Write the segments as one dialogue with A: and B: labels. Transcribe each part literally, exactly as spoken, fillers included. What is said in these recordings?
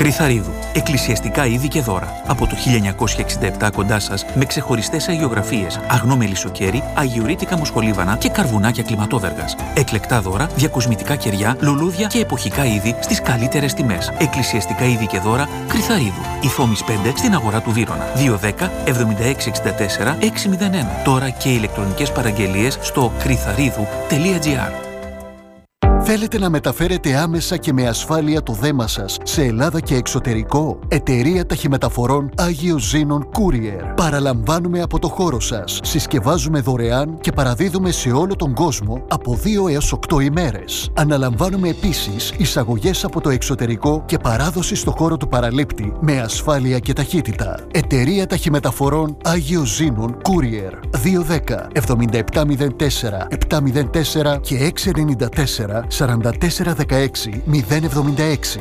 A: Κρυθαρίδου. Εκκλησιαστικά είδη και δώρα. Από το χίλια εννιακόσια εξήντα επτά κοντά σας, με ξεχωριστές αγιογραφίες, αγνό μελισσοκέρι, αγιορείτικα μοσχολίβανα και καρβουνάκια κλιματόδεργας. Εκλεκτά δώρα, διακοσμητικά κεριά, λουλούδια και εποχικά είδη στις καλύτερες τιμές. Εκκλησιαστικά είδη και δώρα Κρυθαρίδου. Η Θόμης πέντε στην αγορά του Βύρωνα. δύο ένα μηδέν εβδομήντα έξι εξήντα τέσσερα εξακόσια ένα. Τώρα και ηλεκτρονικές παραγγελίες στο κρυθαρίδου τελεία τζι άρ.
B: Θέλετε να μεταφέρετε άμεσα και με ασφάλεια το δέμα σας σε Ελλάδα και εξωτερικό? Εταιρεία Ταχυμεταφορών Άγιο Ζήνων Courier. Παραλαμβάνουμε από το χώρο σας. Συσκευάζουμε δωρεάν και παραδίδουμε σε όλο τον κόσμο από δύο έως οκτώ ημέρες. Αναλαμβάνουμε επίσης εισαγωγές από το εξωτερικό και παράδοση στο χώρο του παραλήπτη με ασφάλεια και ταχύτητα. Εταιρεία Ταχυμεταφορών Άγιο Ζήνων Courier. δύο ένα μηδέν εβδομήντα επτά μηδέν τέσσερα επτά μηδέν τέσσερα και έξι εννιά τέσσερα σαράντα τέσσερα δεκαέξι μηδέν εβδομήντα έξι.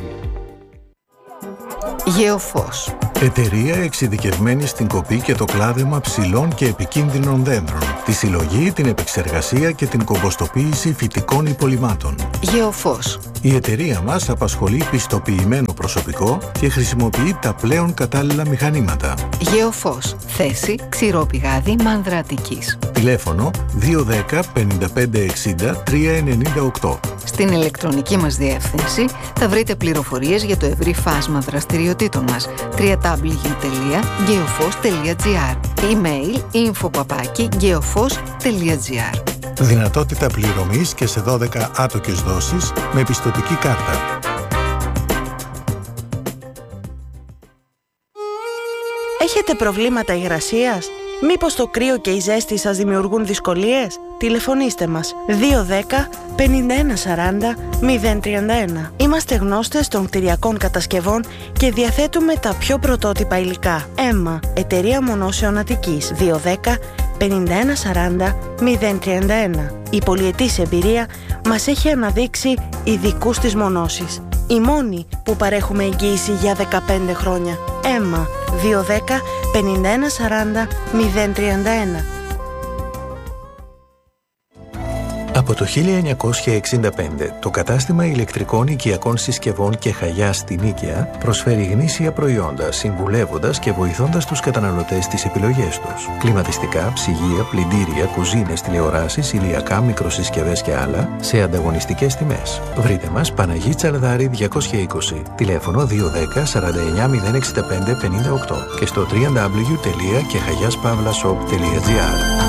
C: Γεωφός.
D: Εταιρεία εξειδικευμένη στην κοπή και το κλάδεμα ψηλών και επικίνδυνων δέντρων, τη συλλογή, την επεξεργασία και την κομποστοποίηση φυτικών υπολειμμάτων.
C: Γεωφός.
D: Η εταιρεία μας απασχολεί πιστοποιημένο προσωπικό και χρησιμοποιεί τα πλέον κατάλληλα μηχανήματα.
C: Γεωφός. Θέση Ξηρό Πηγάδι Μάνδρα Αττικής.
D: Τηλέφωνο δύο ένα μηδέν πενήντα πέντε εξήντα τρία ενενήντα οκτώ.
C: Στην ηλεκτρονική μας διεύθυνση θα βρείτε πληροφορίες για το ευρύ φάσμα δραστηριοτήτων μας. double-u double-u double-u τελεία geofos τελεία τζι άρ. Email info παπάκι geofos τελεία τζι άρ.
D: Δυνατότητα πληρωμής και σε δώδεκα άτοκες δόσεις με πιστωτική κάρτα.
E: Έχετε προβλήματα υγρασίας? Μήπως το κρύο και η ζέστη σας δημιουργούν δυσκολίες? Τηλεφωνήστε μας δύο ένα μηδέν πενήντα ένα σαράντα μηδέν τριάντα ένα. Είμαστε γνώστες των κτηριακών κατασκευών και διαθέτουμε τα πιο πρωτότυπα υλικά. Έμμα, εταιρεία μονώσεων Αττικής. δύο ένα μηδέν πενήντα ένα σαράντα μηδέν τριάντα ένα. Η πολυετής εμπειρία μας έχει αναδείξει ειδικούς στις μονώσεις. Οι μόνοι που παρέχουμε εγγύηση για δεκαπέντε χρόνια. Έμμα, δύο ένα μηδέν πενήντα ένα σαράντα μηδέν τριάντα ένα.
D: Από το χίλια εννιακόσια εξήντα πέντε, το κατάστημα ηλεκτρικών οικιακών συσκευών και Χαγιάς στην Νίκαια προσφέρει γνήσια προϊόντα, συμβουλεύοντας και βοηθώντας τους καταναλωτές στις επιλογές τους. Κλιματιστικά, ψυγεία, πλυντήρια, κουζίνες, τηλεοράσεις, ηλιακά, μικροσυσκευές και άλλα σε ανταγωνιστικές τιμές. Βρείτε μας Παναγί Τσαρδάρη διακόσια είκοσι, τηλέφωνο δύο ένα μηδέν σαράντα εννιά μηδέν εξήντα πέντε πενήντα οκτώ και στο double-u double-u double-u τελεία κεχαγιάspavlashop τελεία τζι άρ.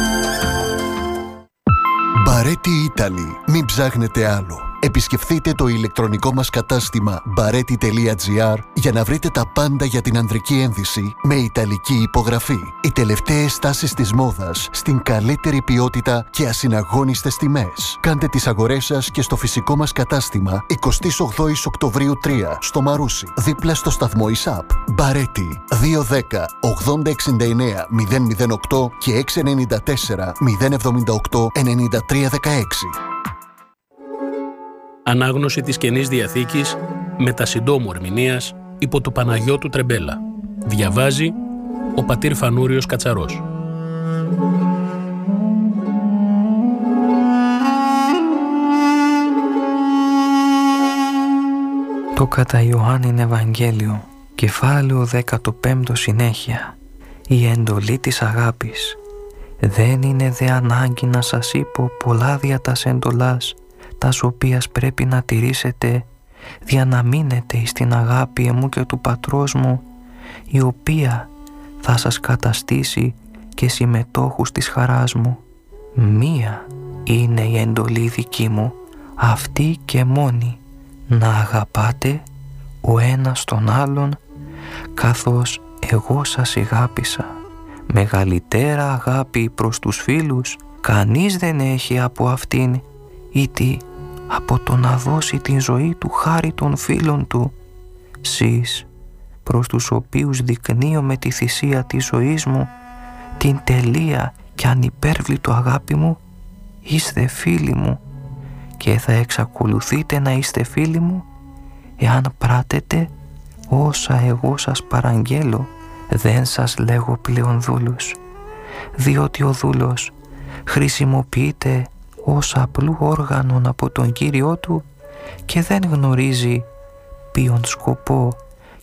B: Μπαρέτι Italy. Μην ψάχνετε άλλο. Επισκεφθείτε το ηλεκτρονικό μας κατάστημα μπαρέτι τελεία τζι άρ για να βρείτε τα πάντα για την ανδρική ένδυση με ιταλική υπογραφή. Οι τελευταίες τάσεις της μόδας στην καλύτερη ποιότητα και ασυναγώνιστες τιμές. Κάντε τις αγορές σας και στο φυσικό μας κατάστημα εικοστή ογδόη Οκτωβρίου τρία στο Μαρούσι, δίπλα στο σταθμό ΙΣΑΠ. Μπαρέτι δύο ένα μηδέν ογδόντα εξήντα εννέα μηδέν μηδέν οκτώ και έξι εννιά τέσσερα μηδέν εβδομήντα οκτώ ενενήντα τρία δεκαέξι.
F: Ανάγνωση της Καινής Διαθήκης με τα συντόμου ερμηνείας υπό του Παναγιώτου Τρεμπέλα. Διαβάζει ο πατήρ Φανούριος Κατσαρός.
G: Το κατά Ιωάννην Ευαγγέλιο, κεφάλαιο δέκατο πέμπτο συνέχεια. Η εντολή της αγάπης. Δεν είναι δε ανάγκη να σας είπω πολλά δια τας εντολάς, τας οποίας πρέπει να τηρήσετε, δια να μείνετε εις την αγάπη εμού και του πατρός μου, η οποία θα σας καταστήσει και συμμετόχους της χαράς μου. Μία είναι η εντολή δική μου, αυτή και μόνη, να αγαπάτε ο ένας τον άλλον, καθώς εγώ σας αγάπησα. Μεγαλύτερα αγάπη προς τους φίλους κανείς δεν έχει από αυτήν, ήτι από το να δώσει την ζωή του χάρη των φίλων του. Σεις, προς τους οποίους δεικνύω με τη θυσία της ζωής μου την τελεία και ανυπέρβλητο αγάπη μου, είστε φίλοι μου και θα εξακολουθείτε να είστε φίλοι μου εάν πράτετε όσα εγώ σας παραγγέλω. Δεν σας λέγω πλέον δούλους, διότι ο δούλος χρησιμοποιείται ως απλού όργανον από τον Κύριό του και δεν γνωρίζει ποιον σκοπό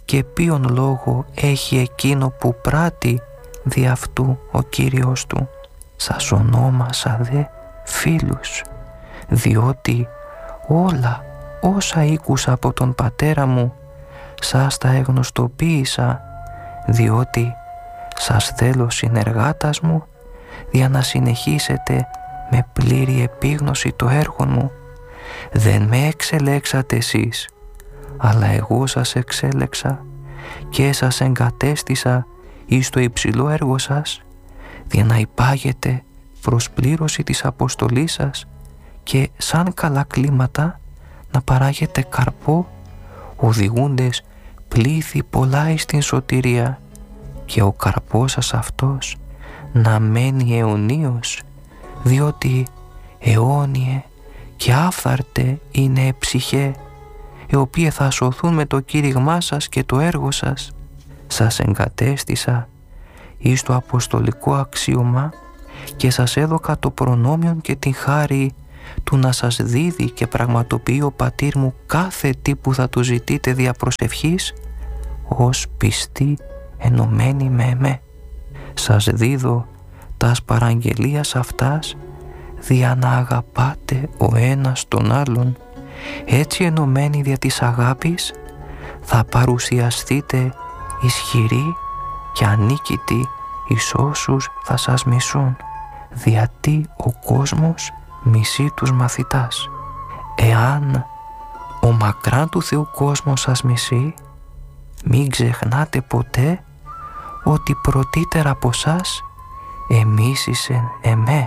G: και ποιον λόγο έχει εκείνο που πράττει δι' αυτού ο Κύριος του. Σας ονόμασα δε φίλους, διότι όλα όσα ήκουσα από τον πατέρα μου σας τα εγνωστοποίησα, διότι σας θέλω συνεργάτας μου για να συνεχίσετε με πλήρη επίγνωση το έργο μου. Δεν με εξελέξατε εσείς, αλλά εγώ σας εξέλεξα και σας εγκατέστησα εις το υψηλό έργο σας, για να υπάγετε προς πλήρωση της αποστολής σας και σαν καλά κλίματα να παράγετε καρπό, οδηγούντες πλήθη πολλά εις την σωτηρία, και ο καρπός σας αυτός να μένει αιωνίως, διότι αιώνιε και άφθαρτε είναι ψυχέ, οι οποίοι θα σωθούν με το κήρυγμά σας και το έργο σας. Σας εγκατέστησα εις το αποστολικό αξίωμα και σας έδωκα το προνόμιον και την χάρη του να σας δίδει και πραγματοποιεί ο πατήρ μου κάθε τι που θα του ζητείτε δια προσευχής, ως πιστοί ενωμένοι με εμέ. Σας δίδω τας παραγγελίας αυτάς δια να αγαπάτε ο ένας τον άλλον. Έτσι ενωμένοι δια της αγάπης θα παρουσιαστείτε ισχυροί και ανίκητοι εις όσους θα σας μισούν, διατί ο κόσμος μισεί τους μαθητάς. Εάν ο μακράν του Θεού κόσμος σας μισεί, μην ξεχνάτε ποτέ ότι πρωτύτερα από σας εμίσησεν εμέ.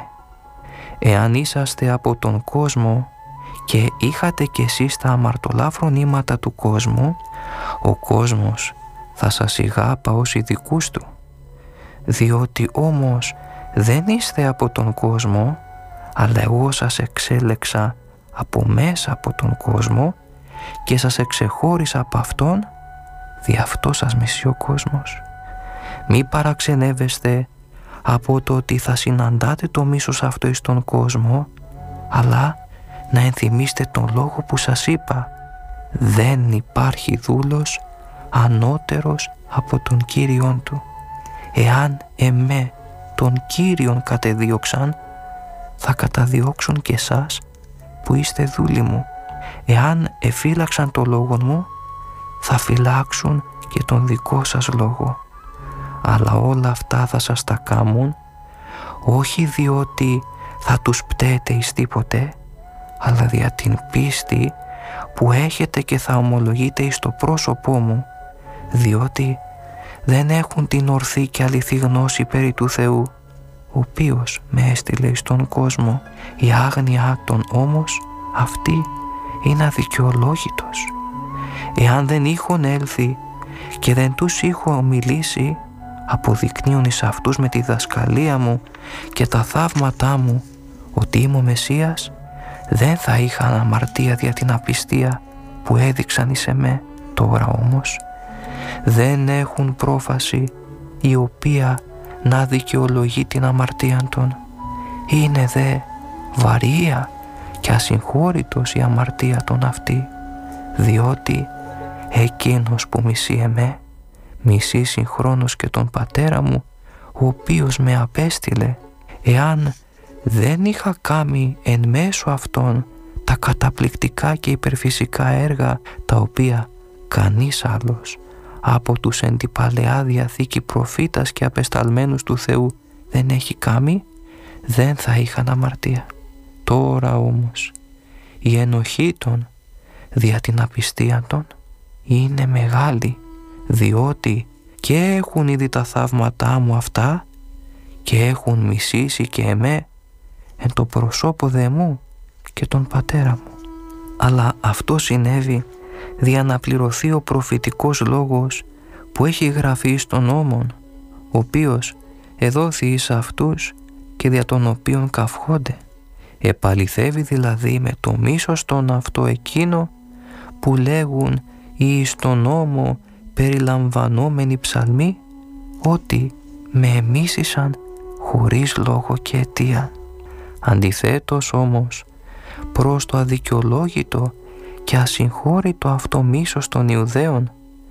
G: Εάν είσαστε από τον κόσμο και είχατε κι εσείς τα αμαρτωλά φρονήματα του κόσμου, ο κόσμος θα σας ηγάπα ως ειδικούς του. Διότι όμως δεν είστε από τον κόσμο, αλλά εγώ σας εξέλεξα από μέσα από τον κόσμο και σας εξεχώρισα από αυτόν, δι' αυτό σας μισεί ο κόσμος. Μη παραξενεύεστε από το ότι θα συναντάτε το μίσος αυτό εις τον κόσμο, αλλά να ενθυμίστε τον λόγο που σας είπα. Δεν υπάρχει δούλος ανώτερος από τον Κύριον του. Εάν εμέ τον Κύριον κατεδίωξαν, θα καταδιώξουν και εσάς που είστε δούλοι μου. Εάν εφύλαξαν το λόγο μου, θα φυλάξουν και τον δικό σας λόγο. Αλλά όλα αυτά θα σας τα κάμουν, όχι διότι θα τους πτέτε εις τίποτε, αλλά δια την πίστη που έχετε και θα ομολογείτε εις το πρόσωπό μου, διότι δεν έχουν την ορθή και αληθή γνώση περί του Θεού, ο οποίος με έστειλε εις τον κόσμο. Η άγνοια των όμως αυτή είναι αδικαιολόγητος. Εάν δεν είχον έλθει και δεν τους είχω μιλήσει, αποδεικνύουν εις αυτούς με τη δασκαλία μου και τα θαύματά μου ότι είμαι ο Μεσσίας, δεν θα είχαν αμαρτία δια την απιστία που έδειξαν εις εμέ. Τώρα όμως δεν έχουν πρόφαση η οποία να δικαιολογεί την αμαρτία των. Είναι δε βαρία και ασυγχώρητος η αμαρτία των αυτή, διότι εκείνος που μισεί εμέ μισεί συγχρόνως και τον πατέρα μου, ο οποίος με απέστειλε. Εάν δεν είχα κάνει εν μέσω αυτών τα καταπληκτικά και υπερφυσικά έργα, τα οποία κανείς άλλος από τους εν τη Παλαιά Διαθήκη προφήτας και απεσταλμένους του Θεού δεν έχει κάνει, δεν θα είχαν αμαρτία. Τώρα όμως η ενοχή των δια την απιστία των είναι μεγάλη, διότι και έχουν ήδη τα θαύματά μου αυτά και έχουν μισήσει και εμέ εν το προσώπο δε μου και τον πατέρα μου. Αλλά αυτό συνέβη δια να πληρωθεί ο προφητικός λόγος που έχει γραφεί στον νόμον, ο οποίος εδόθη εις αυτούς και δια των οποίων καυχόνται. Επαληθεύει δηλαδή με το μίσος τον αυτό εκείνο που λέγουν ή στον νόμο περιλαμβανόμενοι ψαλμοί, ότι με εμίσησαν χωρίς λόγο και αιτία. Αντιθέτως όμως προς το αδικαιολόγητο και ασυγχώρητο αυτό μίσος των Ιουδαίων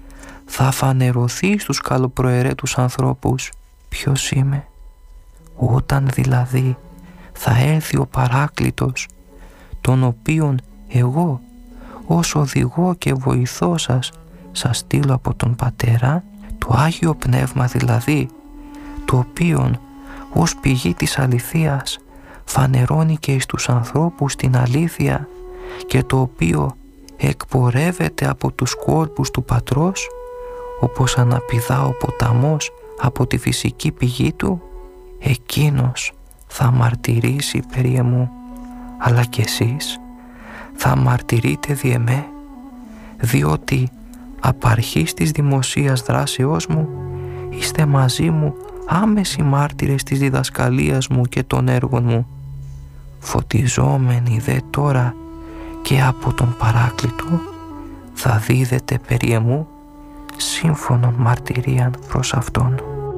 G: θα φανερωθεί στους καλοπροαιρέτους ανθρώπους ποιος είμαι. Όταν δηλαδή θα έλθει ο Παράκλητος, τον οποίον εγώ ως οδηγό και βοηθό σας σας στείλω από τον Πατέρα, το Άγιο Πνεύμα δηλαδή, το οποίον ως πηγή της αληθείας φανερώνει και εις τους ανθρώπους την αλήθεια και το οποίο εκπορεύεται από τους κόλπους του Πατρός, όπως αναπηδά ο ποταμός από τη φυσική πηγή του, εκείνος θα μαρτυρήσει περί εμού, αλλά κι εσείς θα μαρτυρείτε δι' εμέ, διότι απ' αρχής της δημοσίας δράσεώς μου είστε μαζί μου άμεση μάρτυρες της διδασκαλίας μου και των έργων μου, φωτιζόμενοι δε τώρα και από τον Παράκλητο θα δίδετε περί εμού σύμφωνον μαρτυρίαν προς Αυτόν.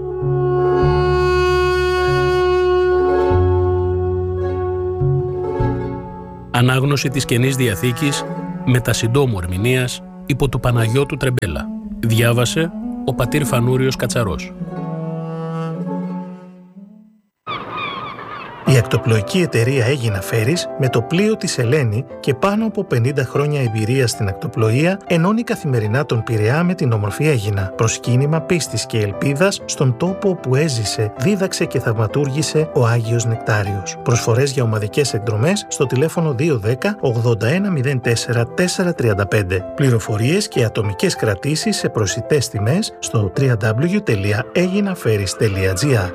F: Ανάγνωση της Καινής Διαθήκης με τα συντόμου ερμηνείας υπό του Παναγιώτου Τρεμπέλα. Διάβασε ο πατήρ Φανούριος Κατσαρός.
D: Η ακτοπλοϊκή εταιρεία Αίγινα Φέρις, με το πλοίο της Ελένη και πάνω από πενήντα χρόνια εμπειρία στην ακτοπλοεία, ενώνει καθημερινά τον Πειραιά με την όμορφη Αίγινα. Προσκύνημα πίστης και ελπίδας στον τόπο όπου έζησε, δίδαξε και θαυματούργησε ο Άγιος Νεκτάριος. Προσφορές για ομαδικές εκδρομές στο τηλέφωνο δύο ένα μηδέν ογδόντα ένα μηδέν τέσσερα τέσσερα τριάντα πέντε. Πληροφορίες και ατομικές κρατήσεις σε προσιτές τιμές στο double-u double-u double-u τελεία aeginaferis τελεία gr.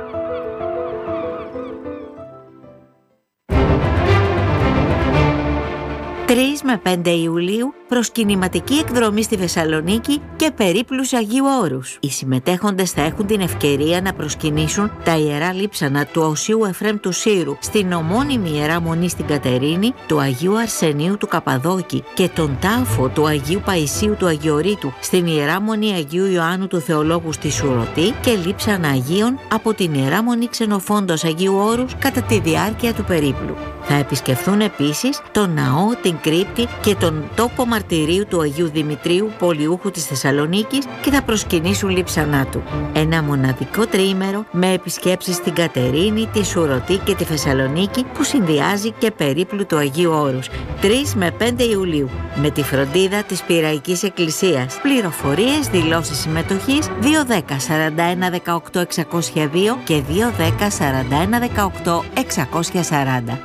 H: τρεις με πέντε Ιουλίου προσκυνηματική εκδρομή στη Θεσσαλονίκη και περίπλους Αγίου Όρους. Οι συμμετέχοντες θα έχουν την ευκαιρία να προσκυνήσουν τα ιερά λείψανα του Οσίου Εφραίμ του Σύρου, στην ομώνυμη Ιερά Μονή στην Κατερίνη, του Αγίου Αρσενίου του Καπαδόκη και τον τάφο του Αγίου Παϊσίου του Αγιορείτου στην Ιερά Μονή Αγίου Ιωάννου του Θεολόγου στη Σουρωτή και λείψανα Αγίων από την Ιερά Μονή Ξενοφόντος Αγίου Όρους κατά τη διάρκεια του περίπλου. Θα επισκεφθούν επίσης τον ναό, την κρύπτη και τον τόπο μαρτυρίου του Αγίου Δημητρίου, πολιούχου της Θεσσαλονίκης, και θα προσκυνήσουν λείψανά του. Ένα μοναδικό τριήμερο με επισκέψεις στην Κατερίνη, τη Σουρωτή και τη Θεσσαλονίκη που συνδυάζει και περίπλου του Αγίου Όρους. τρεις με πέντε Ιουλίου με τη φροντίδα της Πειραϊκής Εκκλησίας. Πληροφορίες, δηλώσεις συμμετοχής δύο ένα μηδέν σαράντα ένα δεκαοκτώ εξακόσια δύο και δύο ένα μηδέν σαράντα ένα δεκαοκτώ εξακόσια σαράντα.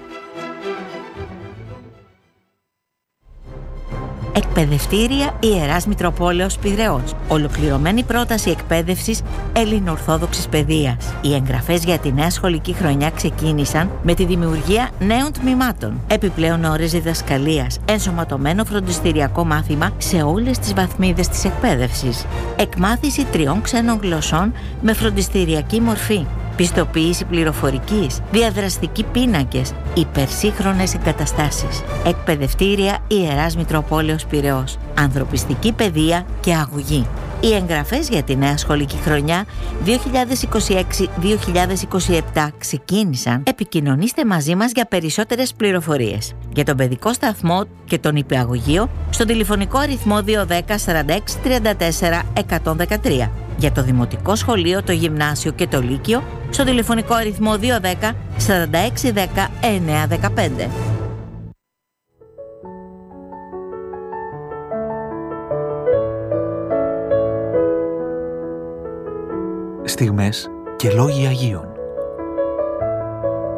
H: Εκπαιδευτήρια Ιεράς Μητροπόλεως Πειραιώς. Ολοκληρωμένη πρόταση εκπαίδευσης ελληνοορθόδοξης παιδείας. Οι εγγραφές για τη νέα σχολική χρονιά ξεκίνησαν με τη δημιουργία νέων τμήματων. Επιπλέον ώρες διδασκαλίας, ενσωματωμένο φροντιστηριακό μάθημα σε όλες τις βαθμίδες της εκπαίδευσης. Εκμάθηση τριών ξένων γλωσσών με φροντιστηριακή μορφή. Πιστοποίηση πληροφορικής, διαδραστικοί πίνακες, υπερσύγχρονες εγκαταστάσεις. Εκπαιδευτήρια Ιεράς Μητροπόλεως Πειραιώς. Ανθρωπιστική παιδεία και αγωγή. Οι εγγραφές για τη νέα σχολική χρονιά δύο χιλιάδες είκοσι έξι δύο χιλιάδες είκοσι επτά ξεκίνησαν. Επικοινωνήστε μαζί μας για περισσότερες πληροφορίες. Για τον παιδικό σταθμό και τον υπηαγωγείο στο τηλεφωνικό αριθμό δύο ένα μηδέν σαράντα έξι τριάντα τέσσερα εκατόν δεκατρία. Για το δημοτικό σχολείο, το γυμνάσιο και το λύκειο στο τηλεφωνικό αριθμό δύο ένα μηδέν σαράντα έξι δέκα εννέα δεκαπέντε.
A: Στιγμές και λόγοι Αγίων.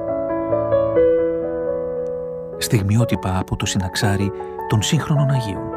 A: Στιγμιότυπα από το συναξάρι των σύγχρονων Αγίων.